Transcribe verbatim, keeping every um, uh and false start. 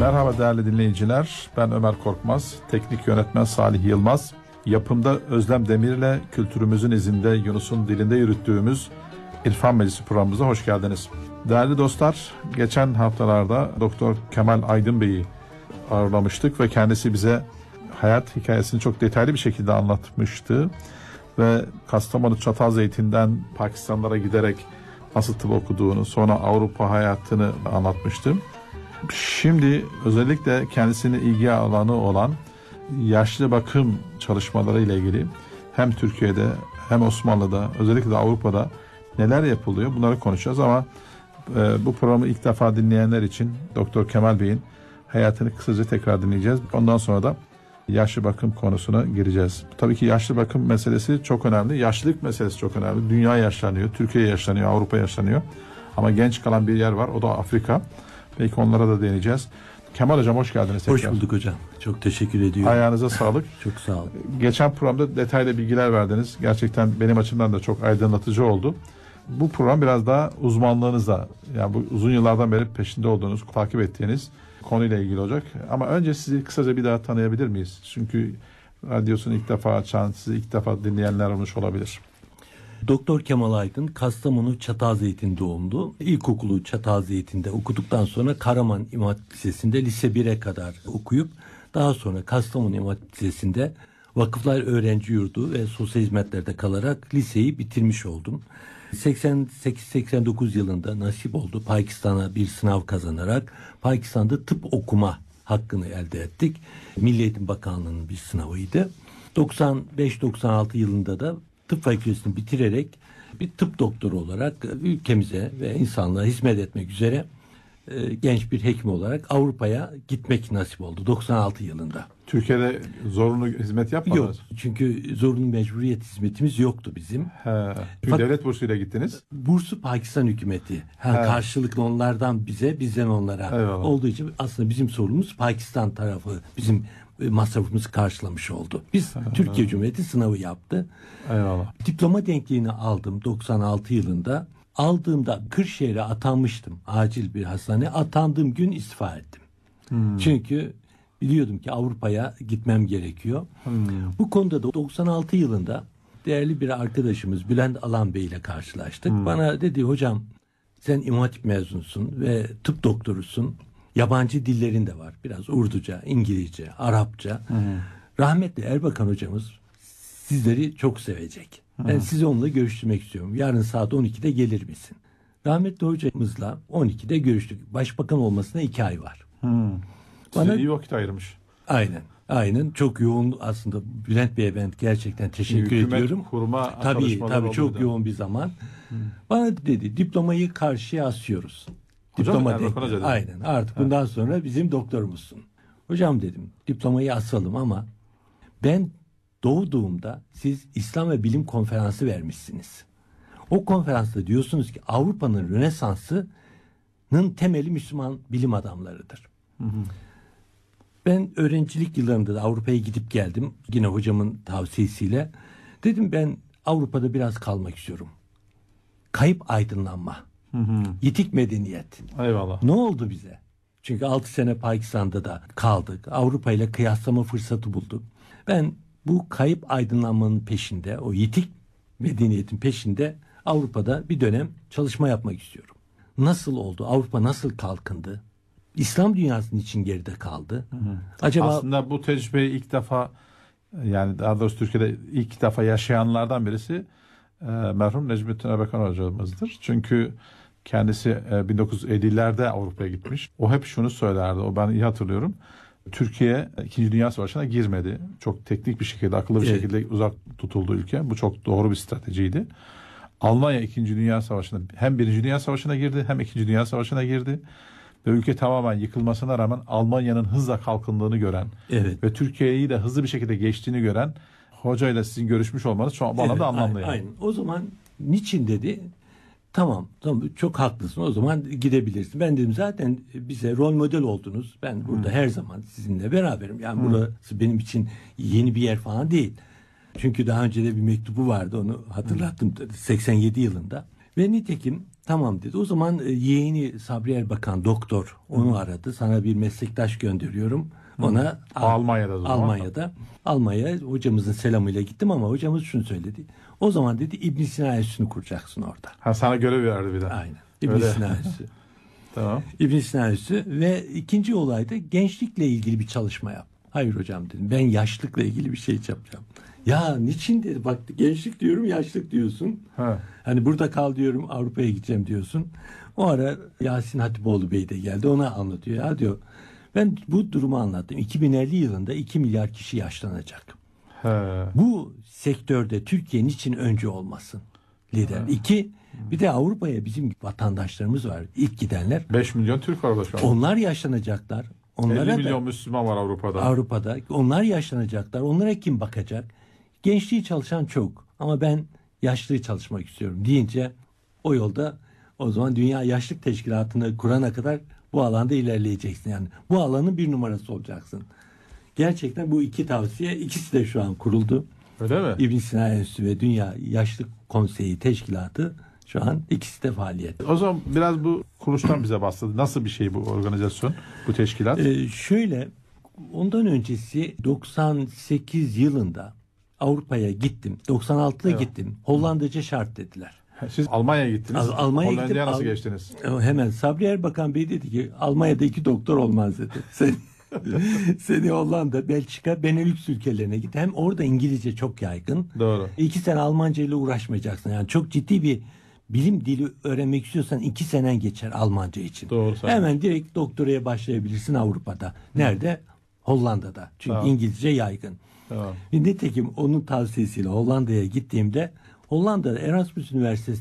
Merhaba değerli dinleyiciler, ben Ömer Korkmaz, teknik yönetmen Salih Yılmaz. Yapımda Özlem Demir'le kültürümüzün izinde Yunus'un dilinde yürüttüğümüz İrfan Meclisi programımıza hoş geldiniz. Değerli dostlar, geçen haftalarda Doktor Kemal Aydın Bey'i ağırlamıştık ve kendisi bize hayat hikayesini çok detaylı bir şekilde anlatmıştı. Ve Kastamonu Çatalzeytin'den Pakistanlara giderek nasıl tıp okuduğunu, sonra Avrupa hayatını anlatmıştı. Şimdi özellikle kendisinin ilgi alanı olan yaşlı bakım çalışmaları ile ilgili hem Türkiye'de hem Osmanlı'da, özellikle de Avrupa'da neler yapılıyor bunları konuşacağız ama e, bu programı ilk defa dinleyenler için Doktor Kemal Bey'in hayatını kısaca tekrar dinleyeceğiz. Ondan sonra da yaşlı bakım konusuna gireceğiz. Tabii ki yaşlı bakım meselesi çok önemli. Yaşlılık meselesi çok önemli. Dünya yaşlanıyor, Türkiye yaşlanıyor, Avrupa yaşlanıyor. Ama genç kalan bir yer var, o da Afrika. Belki onlara da değineceğiz. Kemal Hocam hoş geldiniz tekrar. Hoş bulduk hocam. Çok teşekkür ediyorum. Ayağınıza sağlık. Çok sağ olun. Geçen programda detaylı bilgiler verdiniz. Gerçekten benim açımdan da çok aydınlatıcı oldu. Bu program biraz daha uzmanlığınızla, yani bu uzun yıllardan beri peşinde olduğunuz, takip ettiğiniz konuyla ilgili olacak. Ama önce sizi kısaca bir daha tanıyabilir miyiz? Çünkü radyosunu ilk defa açan, sizi ilk defa dinleyenler olmuş olabilir. Doktor Kemal Aydın, Kastamonu Çatalzeytin doğumlu. İlkokulu Çatalzeytin'de okuduktan sonra Karaman İmam Hatip Lisesi'nde lise bire kadar okuyup daha sonra Kastamonu İmam Hatip Lisesi'nde Vakıflar Öğrenci Yurdu ve Sosyal Hizmetler'de kalarak liseyi bitirmiş oldum. seksen sekiz seksen dokuz yılında nasip oldu. Pakistan'a bir sınav kazanarak Pakistan'da tıp okuma hakkını elde ettik. Milli Eğitim Bakanlığı'nın bir sınavıydı. doksan beş doksan altı yılında da tıp fakültesini bitirerek bir tıp doktoru olarak ülkemize ve insanlığa hizmet etmek üzere e, genç bir hekim olarak Avrupa'ya gitmek nasip oldu doksan altı yılında. Türkiye'de zorunlu hizmet yapmadınız? Yok, çünkü zorunlu mecburiyet hizmetimiz yoktu bizim. He, çünkü Fak- devlet bursuyla gittiniz. Bursu Pakistan hükümeti. Ha, karşılıklı onlardan bize, bizden onlara Eyvallah. olduğu için aslında bizim sorumuz Pakistan tarafı bizim masrafımızı karşılamış oldu. Biz Türkiye Cumhuriyeti sınavı yaptı. Eyvallah. Diploma denkliğini aldım doksan altı yılında. Aldığımda Kırşehir'e atanmıştım. Acil bir hastane. Atandığım gün istifa ettim. Hmm. Çünkü biliyordum ki Avrupa'ya gitmem gerekiyor. Hmm. Bu konuda da doksan altı yılında değerli bir arkadaşımız Bülent Alan Bey ile karşılaştık. Hmm. Bana dedi hocam sen İmam Hatip mezunusun ve tıp doktorusun. Yabancı dillerin de var. Biraz Urduca, İngilizce, Arapça. Hmm. Rahmetli Erbakan hocamız sizleri çok sevecek. Hmm. Ben sizi onunla görüştürmek istiyorum. Yarın saat on ikide gelir misin? Rahmetli hocamızla on ikide görüştük. Başbakan olmasına iki ay var. Hmm. Size Bana, iyi vakit ayırmış. Aynen. Aynen. Çok yoğun aslında. Bülent Bey'e ben gerçekten teşekkür Hükümet ediyorum. Kurma tabii tabii çok da. yoğun bir zaman. Hmm. Bana dedi diplomayı karşıya asıyoruz. Hocam, Diploma yani denk. Aynen. Artık ha. bundan sonra bizim doktorumuzsun. Hocam dedim diplomayı asalım ama ben doğduğumda siz İslam ve Bilim Konferansı vermişsiniz. O konferansta diyorsunuz ki Avrupa'nın Rönesansı'nın temeli Müslüman bilim adamlarıdır. Hı hı. Ben öğrencilik yıllarında da Avrupa'ya gidip geldim. Yine hocamın tavsiyesiyle. Dedim ben Avrupa'da biraz kalmak istiyorum. Kayıp aydınlanma. Hı hı. Yitik medeniyet. Eyvallah. Ne oldu bize? Çünkü altı sene Pakistan'da da kaldık. Avrupa ile kıyaslama fırsatı bulduk. Ben bu kayıp aydınlanmanın peşinde, o yitik medeniyetin peşinde Avrupa'da bir dönem çalışma yapmak istiyorum. Nasıl oldu? Avrupa nasıl kalkındı? İslam dünyasının için geride kaldı. Hı hı. Acaba aslında bu tecrübeyi ilk defa, yani daha doğrusu Türkiye'de ilk defa yaşayanlardan birisi e, merhum Necmettin Erbakan hocamızdır. Çünkü kendisi e, bin dokuz yüz ellilerde Avrupa'ya gitmiş. O hep şunu söylerdi. O ben iyi hatırlıyorum. Türkiye İkinci Dünya Savaşı'na girmedi. Çok teknik bir şekilde, akıllı bir evet. şekilde uzak tutuldu ülke. Bu çok doğru bir stratejiydi. Almanya İkinci Dünya Savaşı'na hem Birinci Dünya Savaşı'na girdi hem İkinci Dünya Savaşı'na girdi. Ve ülke tamamen yıkılmasına rağmen Almanya'nın hızla kalkındığını gören evet. ve Türkiye'yi de hızlı bir şekilde geçtiğini gören hocayla sizin görüşmüş olmanız şu an bu evet, anlamda anlamlı. Aynen, aynen. O zaman niçin dedi? Tamam, tamam çok haklısın. O zaman gidebilirsin. Ben dedim zaten bize rol model oldunuz. Ben burada hmm. her zaman sizinle beraberim. Yani hmm. burası benim için yeni bir yer falan değil. Çünkü daha önce de bir mektubu vardı. Onu hatırlattım hmm. seksen yedi yılında. Ve nitekim Tamam dedi. O zaman e, yeğeni Sabri Erbakan doktor onu aradı. Sana bir meslektaş gönderiyorum. Ona Almanya'da o zaman. Almanya'da. Almanya hocamızın selamıyla gittim ama hocamız şunu söyledi. O zaman dedi İbn Sina Enstitüsü'nü kuracaksın orada. Ha, sana görev verdi bir de. Aynen. İbn Öyle. Sina Enstitüsü. Tamam. İbn Sina Enstitüsü ve ikinci olayda gençlikle ilgili bir çalışma yap. Hayır hocam dedim. Ben yaşlıkla ilgili bir şey yapacağım. Ya niçin dedi. Bak gençlik diyorum, yaşlık diyorsun. Ha. Hani burada kal diyorum, Avrupa'ya gideceğim diyorsun. O ara Yasin Hatipoğlu Bey de geldi. Ona anlatıyor. Ya diyor ben bu durumu anlattım. iki bin elli yılında iki milyar kişi yaşlanacak. He. Bu sektörde Türkiye'nin için önce olmasın. Lider. İki, bir de Avrupa'ya bizim vatandaşlarımız var. İlk gidenler. beş milyon Türk var orada şu an. Onlar yaşlanacaklar. Onlara elli milyon da, Müslüman var Avrupa'da. Avrupa'da. Onlar yaşlanacaklar. Onlara kim bakacak? Gençliği çalışan çok. Ama ben yaşlıyı çalışmak istiyorum deyince o yolda o zaman Dünya Yaşlık Teşkilatı'nı kurana kadar bu alanda ilerleyeceksin. Yani bu alanın bir numarası olacaksın. Gerçekten bu iki tavsiye ikisi de şu an kuruldu. Öyle mi? İbn Sina Enstitüsü ve Dünya Yaşlık Konseyi Teşkilatı şu an ikisi de faaliyet. O zaman biraz bu kuruluştan bize bahsetti. Nasıl bir şey bu organizasyon, bu teşkilat? Ee, şöyle ondan öncesi doksan sekiz yılında Avrupa'ya gittim. doksan altıda Evet. gittim. Hollandaca şart dediler. Siz Almanya'ya gittiniz. Al- Almanya'ya Hollanda'ya gittim. nasıl Al- geçtiniz? Hemen Sabri Erbakan Bey dedi ki Almanya'da iki doktor olmaz dedi. Sen, seni Hollanda, Belçika, Benelux ülkelerine git. Hem orada İngilizce çok yaygın. Doğru. İki sene Almanca ile uğraşmayacaksın. Yani çok ciddi bir bilim dili öğrenmek istiyorsan iki senen geçer Almanca için. Doğru, sen- Hemen direkt doktoraya başlayabilirsin Avrupa'da. Nerede? Hollanda'da. Çünkü Tamam. İngilizce yaygın. Tamam. Nitekim onun tavsiyesiyle Hollanda'ya gittiğimde Hollanda'da Erasmus Üniversitesi